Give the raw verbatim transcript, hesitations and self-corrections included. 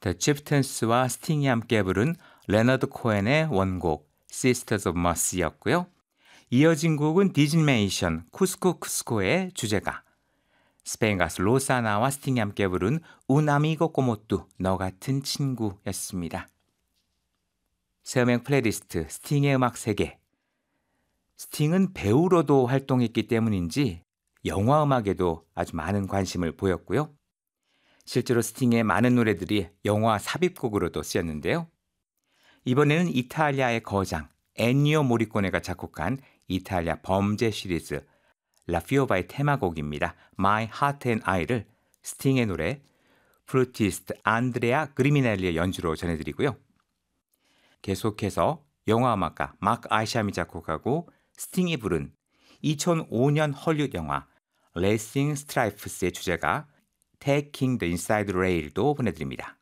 The Chieftains와 스팅이 함께 부른 레너드 코엔의 원곡 Sisters of Mercy였고요. 이어진 곡은 디즈메이션 쿠스코 쿠스코의 주제가, 스페인 가수 로사나와 스팅이 함께 부른 Un amigo como tú, 너 같은 친구였습니다. 세음의 플레이리스트 스팅의 음악 세계. 스팅은 배우로도 활동했기 때문인지 영화 음악에도 아주 많은 관심을 보였고요. 실제로 스팅의 많은 노래들이 영화 삽입곡으로도 쓰였는데요. 이번에는 이탈리아의 거장 엔니오 모리코네가 작곡한 이탈리아 범죄 시리즈 라피오바의 테마곡입니다. My Heart and I를 스팅의 노래 플루티스트 안드레아 그리미넬리의 연주로 전해드리고요. 계속해서 영화 음악가 마크 아이샴이 작곡하고 스팅이 부른 이천오 년 헐리우드 영화 레이싱 스트라이프스의 주제가 Taking the Inside Rail도 보내드립니다.